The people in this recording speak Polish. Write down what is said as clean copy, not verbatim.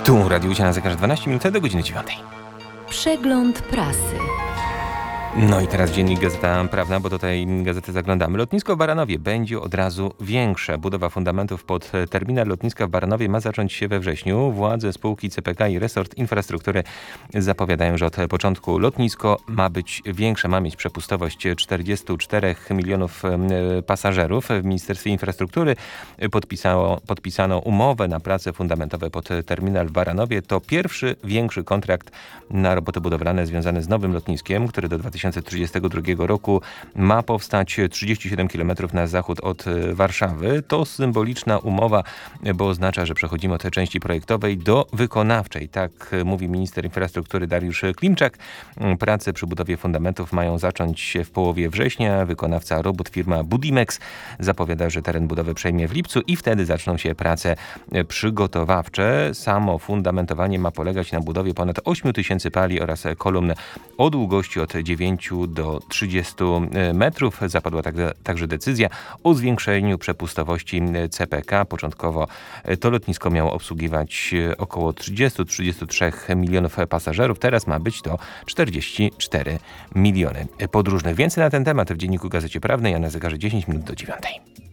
Tu Radio Łysia na zegarze 12 minut do godziny 9. Przegląd prasy. No i teraz dziennik Gazeta Prawna, bo do tej gazety zaglądamy. Lotnisko w Baranowie będzie od razu większe. Budowa fundamentów pod terminal lotniska w Baranowie ma zacząć się we wrześniu. Władze spółki CPK i resort infrastruktury zapowiadają, że od początku lotnisko ma być większe. Ma mieć przepustowość 44 milionów pasażerów. W Ministerstwie Infrastruktury podpisano umowę na prace fundamentowe pod terminal w Baranowie. To pierwszy większy kontrakt na roboty budowlane związane z nowym lotniskiem, który do 2032 roku ma powstać 37 km na zachód od Warszawy. To symboliczna umowa, bo oznacza, że przechodzimy od części projektowej do wykonawczej. Tak mówi minister infrastruktury Dariusz Klimczak. Prace przy budowie fundamentów mają zacząć się w połowie września. Wykonawca robót, firma Budimex, zapowiada, że teren budowy przejmie w lipcu i wtedy zaczną się prace przygotowawcze. Samo fundamentowanie ma polegać na budowie ponad 8 tysięcy pali oraz kolumn o długości od 9 do 30 metrów. Zapadła także decyzja o zwiększeniu przepustowości CPK. Początkowo to lotnisko miało obsługiwać około 30-33 milionów pasażerów. Teraz ma być to 44 miliony podróżnych. Więcej na ten temat w Dzienniku Gazecie Prawnej, a na zegarze 10 minut do 9.